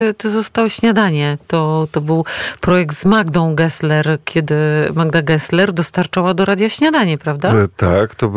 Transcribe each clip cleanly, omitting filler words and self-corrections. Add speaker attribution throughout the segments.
Speaker 1: To zostało śniadanie. To był projekt z Magdą Gessler, kiedy Magda Gessler dostarczała do radia śniadanie, prawda?
Speaker 2: Tak, to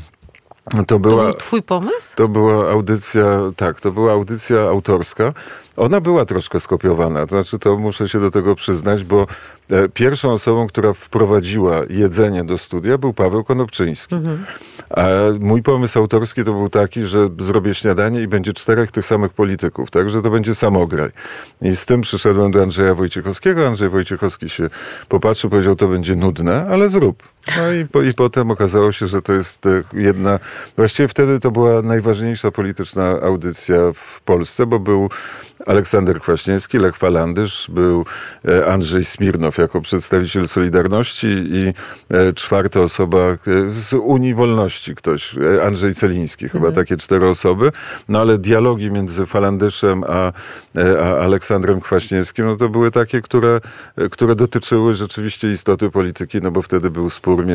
Speaker 2: był
Speaker 1: twój pomysł?
Speaker 2: To była audycja, tak, to była audycja autorska. Ona była troszkę skopiowana, to znaczy to muszę się do tego przyznać, bo pierwszą osobą, która wprowadziła jedzenie do studia, był Paweł Konopczyński. A mój pomysł autorski to był taki, że zrobię śniadanie i będzie 4 tych samych polityków, tak, że to będzie samograj. I z tym przyszedłem do Andrzeja Wojciechowskiego. Andrzej Wojciechowski się popatrzył, powiedział, to będzie nudne, ale zrób. No i potem okazało się, że to jest jedna, właściwie wtedy to była najważniejsza polityczna audycja w Polsce, bo był Aleksander Kwaśniewski, Lech Walandysz, był Andrzej Smirnow jako przedstawiciel Solidarności i 4. osoba z Unii Wolności ktoś, Andrzej Celiński, chyba takie 4 osoby. No ale dialogi między Walandyszem a Aleksandrem Kwaśniewskim, no to były takie, które dotyczyły rzeczywiście istoty polityki, no bo wtedy był spór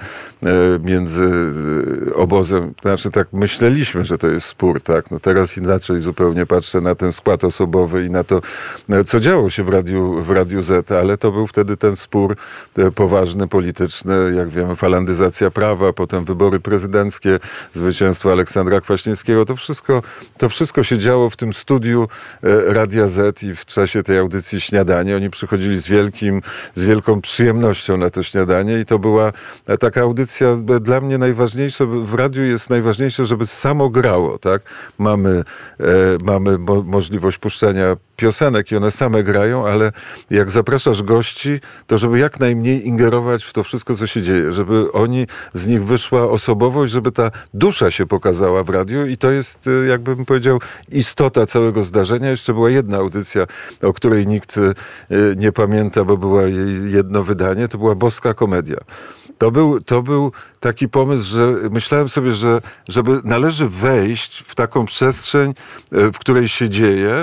Speaker 2: między obozem, to znaczy tak myśleliśmy, że to jest spór, tak? No teraz inaczej zupełnie patrzę na ten skład osobowy i na to, co działo się w Radiu Z, ale to był wtedy ten spór poważny, polityczny, jak wiemy, falandyzacja prawa, potem wybory prezydenckie, zwycięstwo Aleksandra Kwaśniewskiego. To wszystko się działo w tym studiu Radia Z i w czasie tej audycji śniadanie. Oni przychodzili z wielką przyjemnością na to śniadanie i to była taka audycja dla mnie najważniejsza. W radiu jest najważniejsze, żeby samo grało, tak? Mamy możliwość puszczania piosenek i one same grają, ale jak zapraszasz gości, to żeby jak najmniej ingerować w to wszystko, co się dzieje, żeby z nich wyszła osobowość, żeby ta dusza się pokazała w radiu i to jest, jakbym powiedział, istota całego zdarzenia. Jeszcze była jedna audycja, o której nikt nie pamięta, bo była jej jedno wydanie, to była Boska Komedia. To był taki pomysł, że myślałem sobie, że należy wejść w taką przestrzeń, w której się dzieje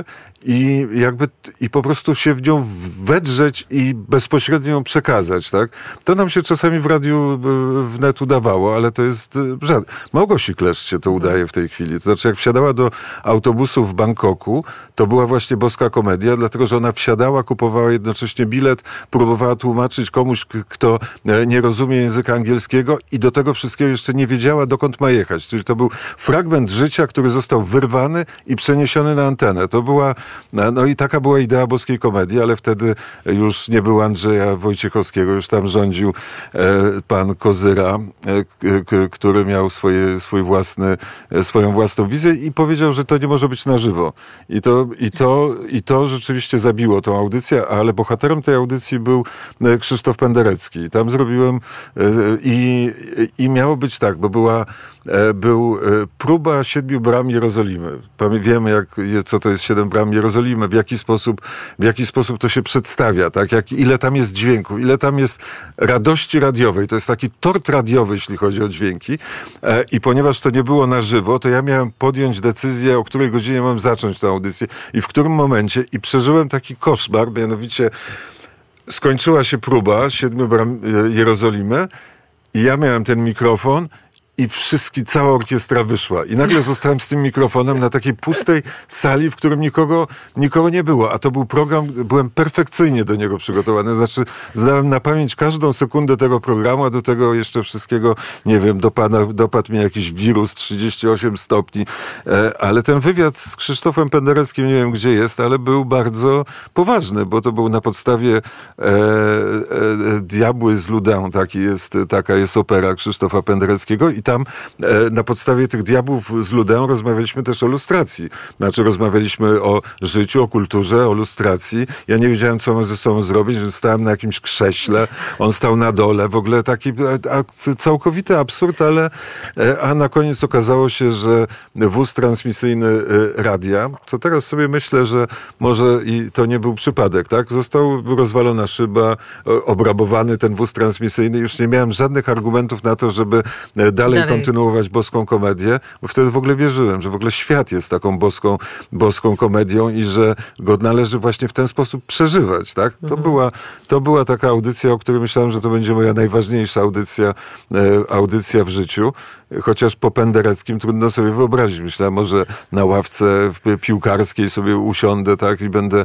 Speaker 2: i po prostu się w nią wedrzeć i bezpośrednio ją przekazać, tak? To nam się czasami w radiu wnet udawało, ale to jest żadne. Małgosi Kleszcz się to udaje w tej chwili. To znaczy, jak wsiadała do autobusu w Bangkoku, to była właśnie Boska Komedia, dlatego, że ona wsiadała, kupowała jednocześnie bilet, próbowała tłumaczyć komuś, kto nie rozumie języka angielskiego i do tego wszystkiego jeszcze nie wiedziała, dokąd ma jechać. Czyli to był fragment życia, który został wyrwany i przeniesiony na antenę. To była no i taka była idea Boskiej Komedii, ale wtedy już nie było Andrzeja Wojciechowskiego, już tam rządził pan Kozyra, który miał swoją własną wizję i powiedział, że to nie może być na żywo. I to rzeczywiście zabiło tą audycję, ale bohaterem tej audycji był Krzysztof Penderecki. I tam zrobiłem i miało być tak, bo był próba 7 bram Jerozolimy. Wiemy, co to jest 7 bram Jerozolimy, w jaki sposób to się przedstawia, tak? Ile tam jest dźwięku, ile tam jest radości radiowej. To jest taki tort radiowy, jeśli chodzi o dźwięki. I ponieważ to nie było na żywo, to ja miałem podjąć decyzję, o której godzinie mam zacząć tę audycję i w którym momencie. I przeżyłem taki koszmar, mianowicie skończyła się próba 7 bram Jerozolimy i ja miałem ten mikrofon i cała orkiestra wyszła. I nagle zostałem z tym mikrofonem na takiej pustej sali, w którym nikogo nie było. A to był program, byłem perfekcyjnie do niego przygotowany. Znaczy, znałem na pamięć każdą sekundę tego programu, a do tego jeszcze wszystkiego, nie wiem, dopadł mnie jakiś wirus 38 stopni. Ale ten wywiad z Krzysztofem Pendereckim, nie wiem gdzie jest, ale był bardzo poważny, bo to był na podstawie Diabły z Loudun, taka jest opera Krzysztofa Pendereckiego i tam na podstawie tych Diabłów z Loudun rozmawialiśmy też o lustracji. Znaczy rozmawialiśmy o życiu, o kulturze, o lustracji. Ja nie wiedziałem, co mam ze sobą zrobić, więc stałem na jakimś krześle. On stał na dole. W ogóle taki całkowity absurd, a na koniec okazało się, że wóz transmisyjny radia, co teraz sobie myślę, że może i to nie był przypadek, tak? Został rozwalona szyba, obrabowany ten wóz transmisyjny. Już nie miałem żadnych argumentów na to, żeby dalej dalej kontynuować boską komedię, bo wtedy w ogóle wierzyłem, że w ogóle świat jest taką boską komedią i że go należy właśnie w ten sposób przeżywać, tak? To była taka audycja, o której myślałem, że to będzie moja najważniejsza audycja w życiu, chociaż po Pendereckim trudno sobie wyobrazić. Myślałem, może na ławce piłkarskiej sobie usiądę, tak, i będę